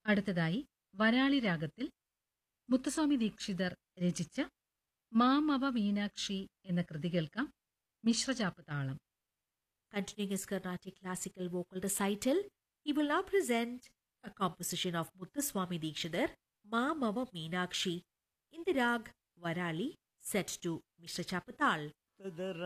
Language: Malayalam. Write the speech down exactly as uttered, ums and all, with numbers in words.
അടുത്തതായി വരാളി രാഗത്തിൽ മുത്തുസ്വാമി ദീക്ഷിതർ രചിച്ച മാമവ മീനാക്ഷി എന്ന കൃതി കേൾക്കാം. മിശ്രചാപ്പ് താളം. Continuing his Carnatic classical vocal recital, he will now present a composition of Muthuswami Dikshidhar, Mamava Meenakshi, in the rag Varali, set to Mishra Chapatal.